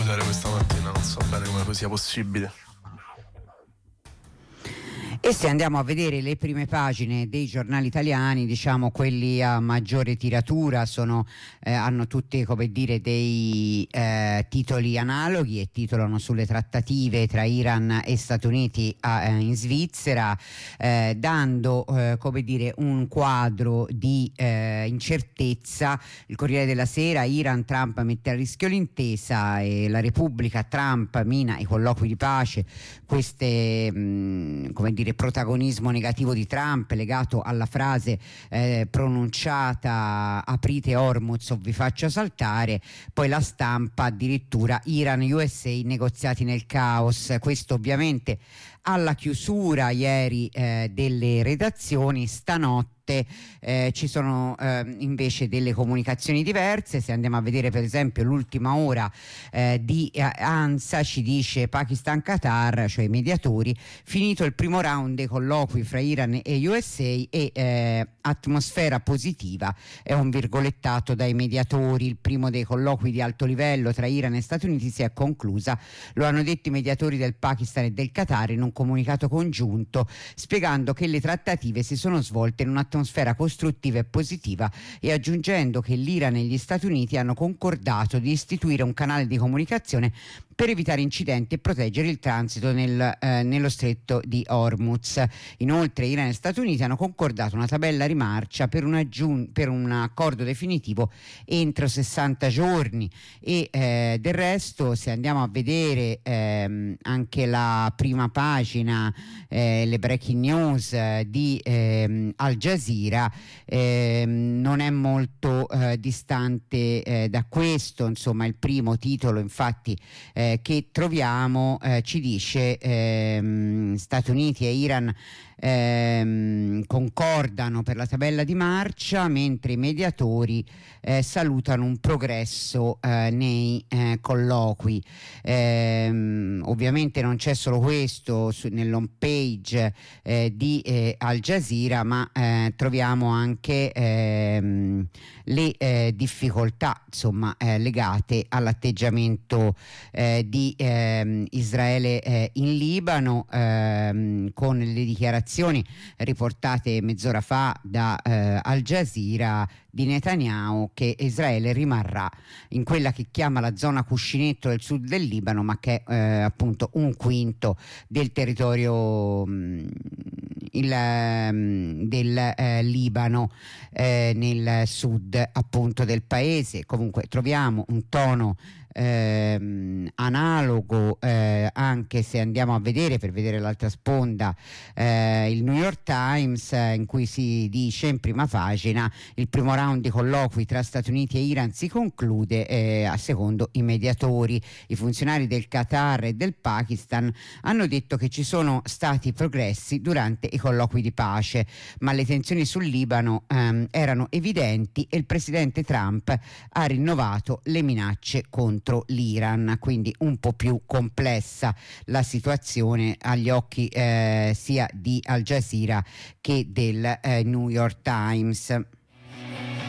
godere questa mattina, non so bene come sia possibile. E se andiamo a vedere le prime pagine dei giornali italiani, diciamo quelli a maggiore tiratura hanno tutti, come dire, dei titoli analoghi e titolano sulle trattative tra Iran e Stati Uniti in Svizzera, dando come dire un quadro di incertezza. Il Corriere della Sera: Iran, Trump mette a rischio l'intesa, e la Repubblica: Trump mina i colloqui di pace. Queste come dire protagonismo negativo di Trump legato alla frase pronunciata aprite Hormuz o vi faccio saltare. Poi La Stampa: addirittura Iran USA negoziati nel caos. Questo ovviamente alla chiusura ieri delle redazioni. Stanotte ci sono invece delle comunicazioni diverse. Se andiamo a vedere per esempio l'ultima ora di ANSA, ci dice: Pakistan-Qatar, cioè i mediatori, finito il primo round dei colloqui fra Iran e USA e atmosfera positiva, è un virgolettato dai mediatori. Il primo dei colloqui di alto livello tra Iran e Stati Uniti si è conclusa, lo hanno detto i mediatori del Pakistan e del Qatar in un comunicato congiunto, spiegando che le trattative si sono svolte in un'atmosfera costruttiva e positiva, e aggiungendo che l'Iran e gli Stati Uniti hanno concordato di istituire un canale di comunicazione per evitare incidenti e proteggere il transito nello stretto di Hormuz. Inoltre Iran e Stati Uniti hanno concordato una tabella di marcia per un accordo definitivo entro 60 giorni. E del resto, se andiamo a vedere anche la prima pagina, le breaking news di Al Jazeera, non è molto distante da questo. Insomma, il primo titolo infatti che troviamo ci dice: Stati Uniti e Iran concordano per la tabella di marcia, mentre i mediatori salutano un progresso nei colloqui. Ovviamente non c'è solo questo nell'home page di Al Jazeera, ma troviamo anche le difficoltà insomma legate all'atteggiamento di Israele in Libano, con le dichiarazioni riportate mezz'ora fa da Al Jazeera di Netanyahu, che Israele rimarrà in quella che chiama la zona cuscinetto del sud del Libano, ma che è appunto un quinto del territorio del Libano, nel sud appunto del paese. Comunque troviamo un tono analogo, anche se andiamo a vedere, per vedere l'altra sponda, il New York Times, in cui si dice in prima pagina: il primo round di colloqui tra Stati Uniti e Iran si conclude, secondo i mediatori. I funzionari del Qatar e del Pakistan hanno detto che ci sono stati progressi durante i colloqui di pace, ma le tensioni sul Libano erano evidenti e il presidente Trump ha rinnovato le minacce contro l'Iran. Quindi un po' più complessa la situazione agli occhi sia di Al Jazeera che del New York Times.